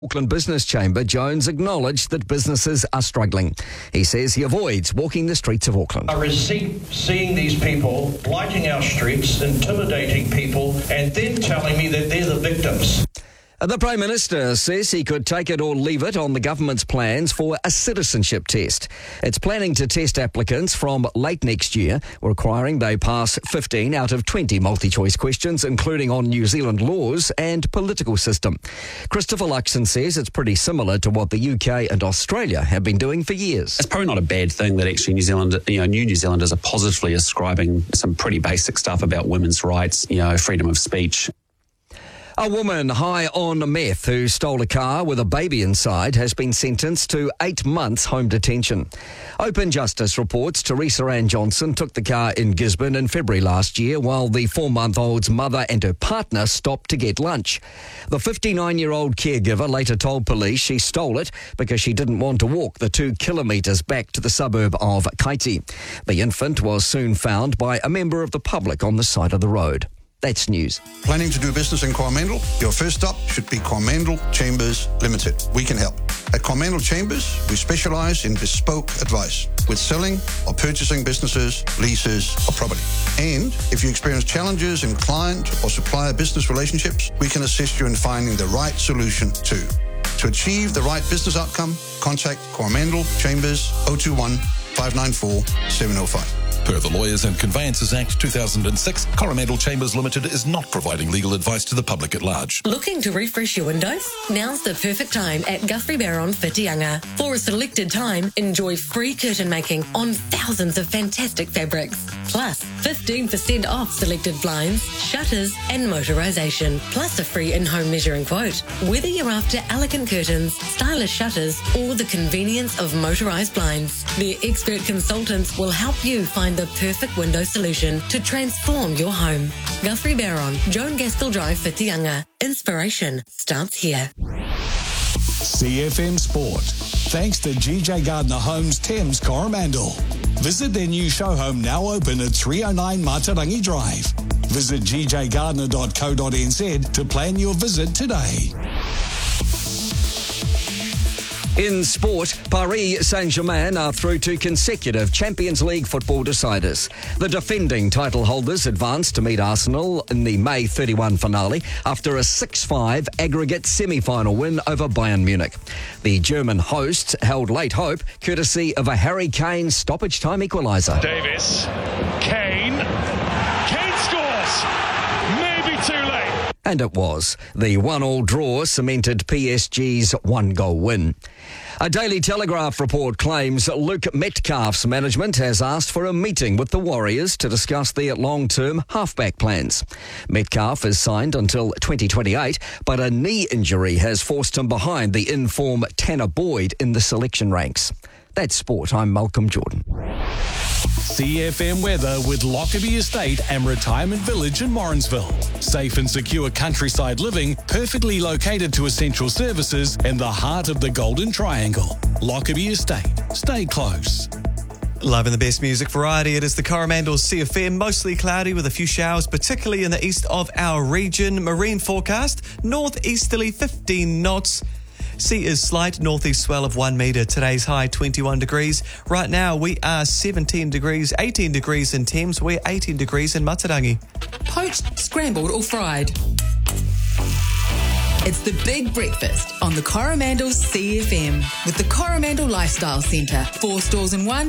Auckland Business Chamber, Jones acknowledged that businesses are struggling. He says he avoids walking the streets of Auckland. I resent seeing these people blighting our streets, intimidating people, and then telling me that they're the victims. The Prime Minister says he could take it or leave it on the government's plans for a citizenship test. It's planning to test applicants from late next year, requiring they pass 15 out of 20 multi-choice questions, including on New Zealand laws and political system. Christopher Luxon says it's pretty similar to what the UK and Australia have been doing for years. It's probably not a bad thing that actually New New Zealanders are positively ascribing some pretty basic stuff about women's rights, freedom of speech. A woman high on meth who stole a car with a baby inside has been sentenced to 8 months home detention. Open Justice reports Teresa Ann Johnson took the car in Gisborne in February last year while the 4-month-old's mother and her partner stopped to get lunch. The 59-year-old caregiver later told police she stole it because she didn't want to walk the 2 kilometres back to the suburb of Kaiti. The infant was soon found by a member of the public on the side of the road. That's news. Planning to do business in Coromandel? Your first stop should be Coromandel Chambers Limited. We can help. At Coromandel Chambers, we specialise in bespoke advice with selling or purchasing businesses, leases or property. And if you experience challenges in client or supplier business relationships, we can assist you in finding the right solution too. To achieve the right business outcome, contact Coromandel Chambers 021 594 705. Per the Lawyers and Conveyances Act 2006, Coromandel Chambers Limited is not providing legal advice to the public at large. Looking to refresh your windows? Now's the perfect time at Guthrie Barron Whitianga. For a selected time, enjoy free curtain making on thousands of fantastic fabrics. Plus, 15% off selected blinds, shutters and motorisation. Plus a free in-home measuring quote. Whether you're after elegant curtains, stylish shutters or the convenience of motorised blinds, their expert consultants will help you find the perfect window solution to transform your home. Guthrie Barron, Joan Gaskell Drive, Whitianga. Inspiration starts here. CFM Sport. Thanks to GJ Gardner Homes Thames Coromandel. Visit their new show home now open at 309 Matarangi Drive. Visit gjgardner.co.nz to plan your visit today. In sport, Paris Saint-Germain are through to consecutive Champions League football deciders. The defending title holders advanced to meet Arsenal in the May 31 finale after a 6-5 aggregate semi-final win over Bayern Munich. The German hosts held late hope courtesy of a Harry Kane stoppage time equaliser. Davis, Kane scores! Maybe too late. And it was. The 1-1 draw cemented PSG's 1-goal win. A Daily Telegraph report claims Luke Metcalf's management has asked for a meeting with the Warriors to discuss their long-term halfback plans. Metcalf is signed until 2028, but a knee injury has forced him behind the in-form Tanner Boyd in the selection ranks. That's sport. I'm Malcolm Jordan. CFM weather with Lockerbie Estate and Retirement Village in Morrinsville. Safe and secure countryside living, perfectly located to essential services in the heart of the Golden Triangle. Lockerbie Estate. Stay close. Loving the best music variety. It is the Coromandel CFM, mostly cloudy with a few showers, particularly in the east of our region. Marine forecast, northeasterly 15 knots. Sea is slight, northeast swell of 1 metre. Today's high 21 degrees. Right now we are 17 degrees, 18 degrees in Thames. We're 18 degrees in Matarangi. Poached, scrambled or fried. It's the big breakfast on the Coromandel CFM with the Coromandel Lifestyle Centre. 4 stores in one,